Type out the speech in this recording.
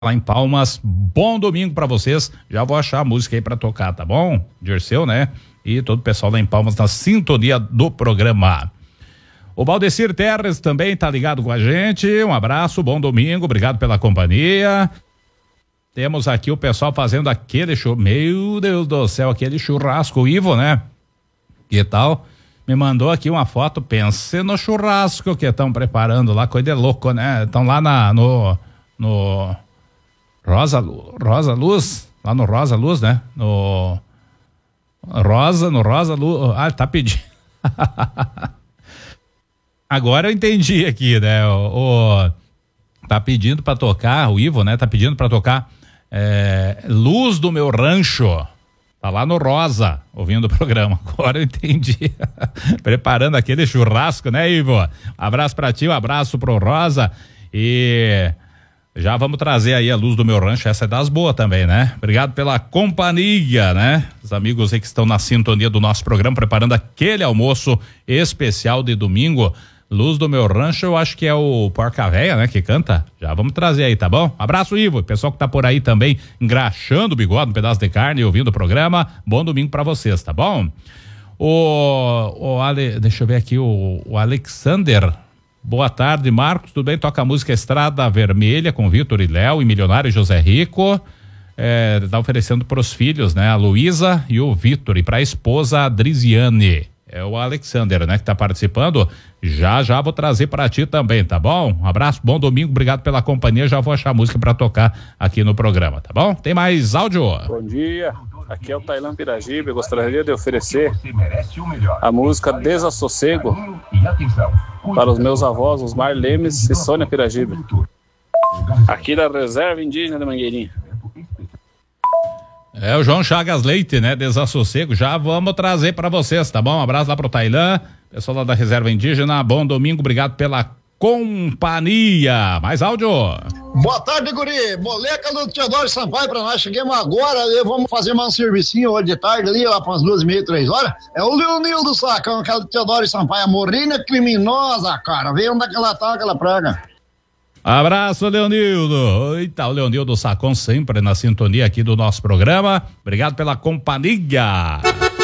lá em Palmas. Bom domingo pra vocês. Já vou achar a música aí pra tocar, tá bom? Dirceu, né? E todo o pessoal lá em Palmas na sintonia do programa. O Valdecir Terres também tá ligado com a gente. Um abraço, bom domingo, obrigado pela companhia. Temos aqui o pessoal fazendo aquele meu Deus do céu, aquele churrasco, o Ivo, né? Que tal? Me mandou aqui uma foto, pense no churrasco que estão preparando lá, coisa de louco, né? Estão lá no Rosa Luz, lá no Rosa Luz, né? No Rosa Luz, tá pedindo. Agora eu entendi aqui, né? Tá pedindo pra tocar, o Ivo, né? Tá pedindo pra tocar Luz do Meu Rancho. Tá lá no Rosa, ouvindo o programa. Agora eu entendi. Preparando aquele churrasco, né, Ivo? Abraço pra ti, um abraço pro Rosa. E já vamos trazer aí a Luz do Meu Rancho. Essa é das boas também, né? Obrigado pela companhia, né? Os amigos aí que estão na sintonia do nosso programa, preparando aquele almoço especial de domingo. Luz do Meu Rancho, eu acho que é o Porca Véia, né, que canta. Já vamos trazer aí, tá bom? Abraço, Ivo. Pessoal que tá por aí também engraxando o bigode, um pedaço de carne, ouvindo o programa. Bom domingo pra vocês, tá bom? Deixa eu ver aqui, o Alexander. Boa tarde, Marcos. Tudo bem? Toca a música Estrada Vermelha com Vitor e Léo e Milionário José Rico. Tá oferecendo pros filhos, né? A Luísa e o Vitor. E pra esposa, a Adriziane. É o Alexander, né, que tá participando. Já vou trazer para ti também, tá bom? Um abraço, bom domingo, obrigado pela companhia. Já vou achar a música para tocar aqui no programa, tá bom? Tem mais áudio? Bom dia, aqui é o Tailã Piragibe. Gostaria de oferecer a música Desassossego para os meus avós, os Mar Lemes e Sônia Piragibe, aqui da Reserva Indígena de Mangueirinha. É o João Chagas Leite, né? Desassossego. Já vamos trazer para vocês, tá bom? Um abraço lá pro Tailã, pessoal lá da Reserva Indígena. Bom domingo, obrigado pela companhia. Mais áudio. Boa tarde, guri. Moleca do Teodoro Sampaio pra nós. Chegamos agora, vamos fazer mais um servicinho hoje de tarde ali, lá para as 2h30, 3h. É o Leonildo do Sacão, aquela do Teodoro Sampaio. A morrina criminosa, cara. Vê onde é que ela tá, aquela praga. Abraço, Leonildo. Eita, o Leonildo Sacon sempre na sintonia aqui do nosso programa. Obrigado pela companhia.